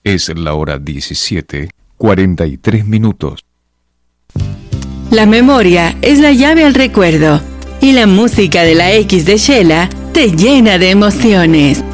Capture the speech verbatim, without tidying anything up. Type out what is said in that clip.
Es la hora diecisiete, cuarenta y tres minutos. La memoria es la llave al recuerdo y la música de la X de Shela te llena de emociones.